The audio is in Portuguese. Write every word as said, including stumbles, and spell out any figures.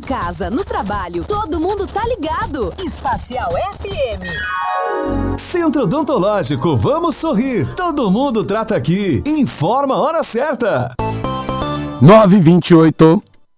casa, no trabalho, todo mundo tá ligado. Espacial F M. Centro Odontológico, vamos sorrir. Todo mundo trata aqui. Informa a hora certa. nove e vinte e oito.